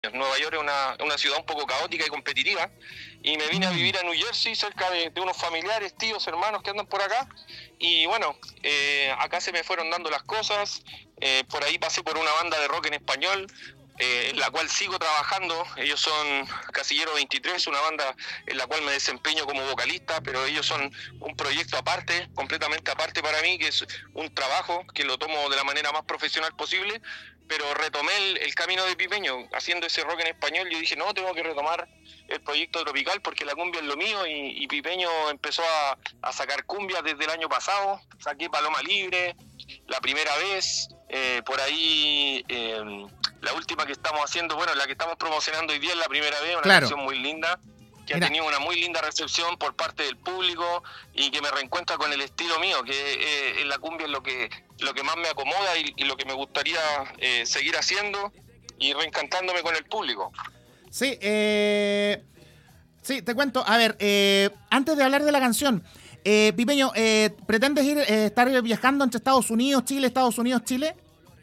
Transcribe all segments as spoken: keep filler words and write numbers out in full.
Nueva York es una, una ciudad un poco caótica y competitiva, y me vine a vivir a New Jersey cerca de, de unos familiares, tíos, hermanos que andan por acá, y bueno, eh, acá se me fueron dando las cosas. Eh, por ahí pasé por una banda de rock en español, eh, en la cual sigo trabajando. Ellos son Casillero veintitrés, una banda en la cual me desempeño como vocalista, pero ellos son un proyecto aparte, completamente aparte para mí, que es un trabajo que lo tomo de la manera más profesional posible. Pero retomé el, el camino de Pipeño, haciendo ese rock en español. Yo dije, no, tengo que retomar el proyecto tropical porque la cumbia es lo mío, y, y Pipeño empezó a, a sacar cumbia desde el año pasado. Saqué Paloma Libre, la primera vez, eh, por ahí eh, la última que estamos haciendo, bueno, la que estamos promocionando hoy día es la primera vez, una Claro. canción muy linda, que Mira. ha tenido una muy linda recepción por parte del público y que me reencuentra con el estilo mío, que eh, en la cumbia es lo que lo que más me acomoda y, y lo que me gustaría eh, seguir haciendo y reencantándome con el público. Sí, eh, sí, te cuento. A ver, eh, antes de hablar de la canción, eh, Pipeño, eh, ¿pretendes ir eh, estar viajando entre Estados Unidos, Chile, Estados Unidos, Chile?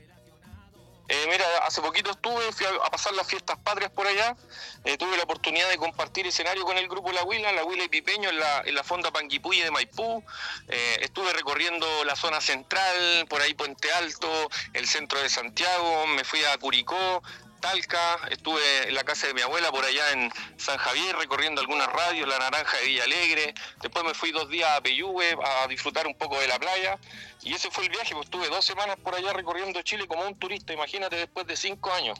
Eh, mira, hace poquito estuve, fui a, a pasar las fiestas patrias por allá. Eh, tuve la oportunidad de compartir escenario con el grupo La Huila, La Huila y Pipeño en la, en la fonda Panguipulli de Maipú. Eh, estuve recorriendo la zona central, por ahí Puente Alto, el centro de Santiago, me fui a Curicó, Talca, estuve en la casa de mi abuela por allá en San Javier recorriendo algunas radios, La Naranja de Villa Alegre. Después me fui dos días a Peyúgue a disfrutar un poco de la playa, y ese fue el viaje. Pues estuve dos semanas por allá recorriendo Chile como un turista, imagínate, después de cinco años.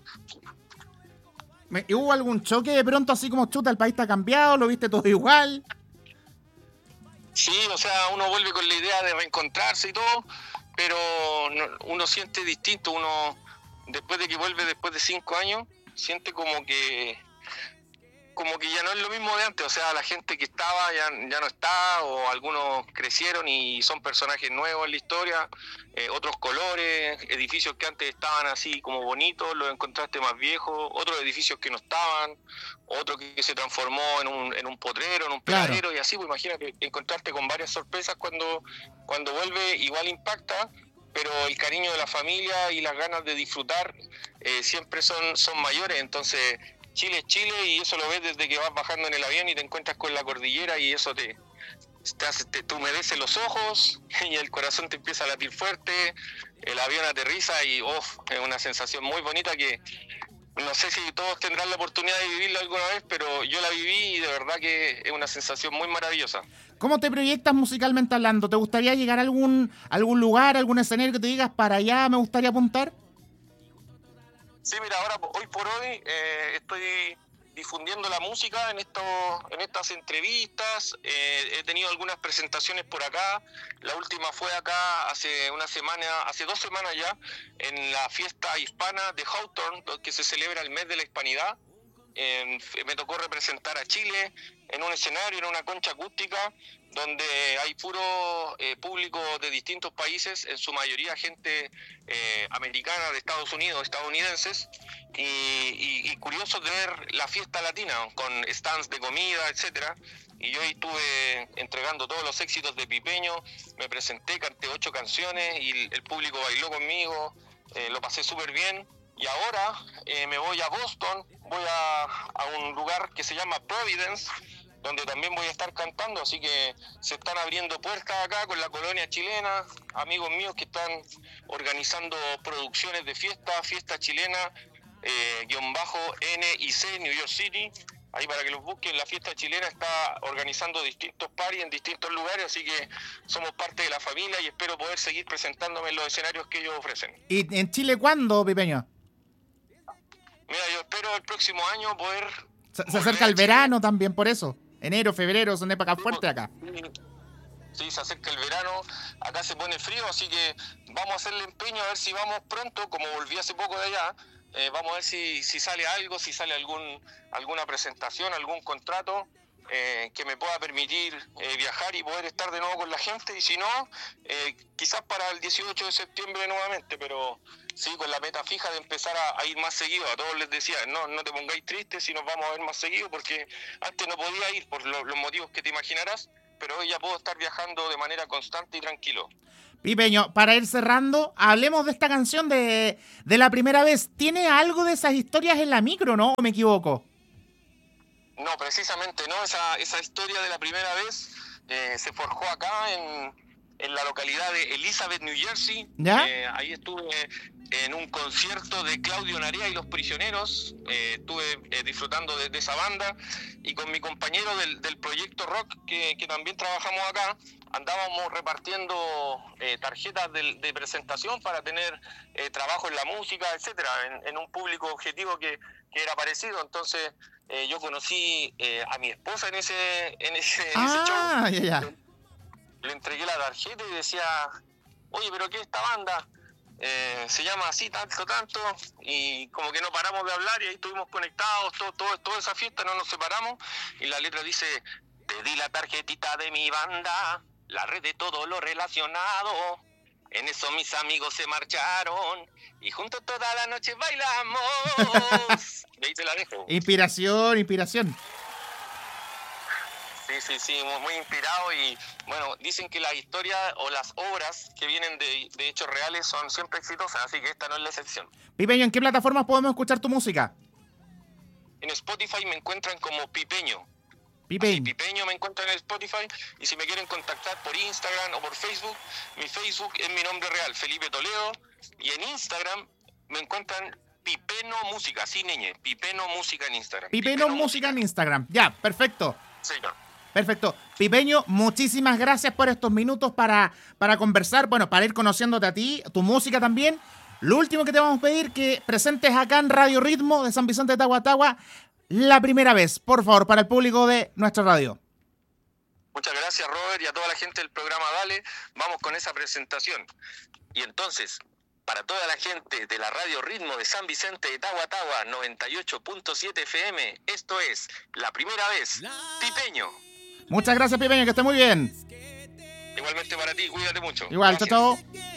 ¿Me- ¿Hubo algún choque de pronto así como chuta, el país está cambiado, lo viste todo igual? Sí, o sea, uno vuelve con la idea de reencontrarse y todo, pero no- uno siente distinto. Uno, después de que vuelve después de cinco años, siente como que como que ya no es lo mismo de antes. O sea, la gente que estaba ya, ya no está, o algunos crecieron y son personajes nuevos en la historia, eh, otros colores, edificios que antes estaban así como bonitos, los encontraste más viejos, otros edificios que no estaban, otro que se transformó en un, en un potrero, en un Claro. peladero, y así, pues imagínate, encontrarte con varias sorpresas cuando, cuando vuelve, igual impacta, pero el cariño de la familia y las ganas de disfrutar eh, siempre son, son mayores. Entonces Chile es Chile, y eso lo ves desde que vas bajando en el avión y te encuentras con la cordillera, y eso te, te, hace, te, te humedece los ojos y el corazón te empieza a latir fuerte. El avión aterriza y oh, es una sensación muy bonita que no sé si todos tendrán la oportunidad de vivirla alguna vez, pero yo la viví y de verdad que es una sensación muy maravillosa. ¿Cómo te proyectas musicalmente hablando? ¿Te gustaría llegar a algún, algún lugar, algún escenario que te digas para allá me gustaría apuntar? Sí, mira, ahora hoy por hoy eh, estoy difundiendo la música en esto, en estas entrevistas. Eh, he tenido algunas presentaciones por acá. La última fue acá hace una semana, hace dos semanas ya, en la fiesta hispana de Hawthorne, que se celebra el mes de la hispanidad. Eh, me tocó representar a Chile en un escenario, en una concha acústica, donde hay puro eh, público de distintos países, en su mayoría gente eh, americana, de Estados Unidos, estadounidenses, y, y, y curioso tener la fiesta latina, con stands de comida, etcétera. Y yo estuve entregando todos los éxitos de Pipeño, me presenté, canté ocho canciones y el, el público bailó conmigo, eh, lo pasé súper bien. Y ahora eh, me voy a Boston, voy a, a un lugar que se llama Providence, donde también voy a estar cantando, así que se están abriendo puertas acá con la colonia chilena, amigos míos que están organizando producciones de fiesta, fiesta chilena, eh, guión bajo N I C, New York City. Ahí para que los busquen, la fiesta chilena está organizando distintos parties en distintos lugares, así que somos parte de la familia y espero poder seguir presentándome en los escenarios que ellos ofrecen. ¿Y en Chile cuándo, Pipeño? Mira, yo espero el próximo año poder... Se, se acerca el verano también, por eso. Enero, febrero, son épocas fuertes acá. Sí, se acerca el verano, acá se pone frío, así que vamos a hacerle empeño a ver si vamos pronto, como volví hace poco de allá, eh, vamos a ver si, si sale algo, si sale algún alguna presentación, algún contrato eh, que me pueda permitir eh, viajar y poder estar de nuevo con la gente, y si no, eh, quizás para el dieciocho de septiembre nuevamente, pero sí, con la meta fija de empezar a, a ir más seguido. A todos les decía, no, no te pongáis tristes si nos vamos a ver más seguido, porque antes no podía ir por lo, los motivos que te imaginarás, pero hoy ya puedo estar viajando de manera constante y tranquilo. Pipeño, para ir cerrando, hablemos de esta canción de, de la primera vez. ¿Tiene algo de esas historias en la micro, no? ¿O me equivoco? No, precisamente no. Esa, esa historia de la primera vez eh, se forjó acá en, en la localidad de Elizabeth, New Jersey. ¿Ya? Eh, ahí estuve en un concierto de Claudio Narea y Los Prisioneros. Eh, estuve eh, disfrutando de, de esa banda y con mi compañero del, del proyecto Rock, que, que también trabajamos acá, andábamos repartiendo eh, tarjetas de, de presentación para tener eh, trabajo en la música, etcétera, en, en un público objetivo que, que era parecido. Entonces eh, yo conocí eh, a mi esposa en ese en ese, ah, ese show. Ya, ya. Le, le entregué la tarjeta y decía, oye, pero ¿qué es esta banda? Eh, se llama así, tanto, tanto, y como que no paramos de hablar y ahí estuvimos conectados, todo, todo, toda esa fiesta, no nos separamos, y la letra dice, te di la tarjetita de mi banda, la red de todo lo relacionado, en eso mis amigos se marcharon, y juntos toda la noche bailamos. Y ahí te la dejo. Inspiración, inspiración. Sí, sí, sí, muy, muy inspirado y bueno, dicen que las historias o las obras que vienen de, de hechos reales son siempre exitosas, así que esta no es la excepción. Pipeño, ¿en qué plataformas podemos escuchar tu música? En Spotify me encuentran como Pipeño. Pipeño. Así, Pipeño me encuentran en Spotify y si me quieren contactar por Instagram o por Facebook, mi Facebook es mi nombre real, Felipe Toledo, y en Instagram me encuentran Pipeno Música, sí, niñe, Pipeno Música en Instagram. Pipeno, Pipeno Música, Música en Instagram. Ya, perfecto. Señor. Perfecto. Pipeño, muchísimas gracias por estos minutos para, para conversar, bueno, para ir conociéndote a ti, tu música también. Lo último que te vamos a pedir que presentes acá en Radio Ritmo de San Vicente de Tahuatahua la primera vez, por favor, para el público de nuestra radio. Muchas gracias, Robert, y a toda la gente del programa Dale. Vamos con esa presentación. Y entonces, para toda la gente de la Radio Ritmo de San Vicente de Tahuatahua, noventa y ocho punto siete F M, esto es La Primera Vez, Pipeño. Muchas gracias, Pipeño, que esté muy bien. Igualmente para ti, cuídate mucho. Igual, chao, chao.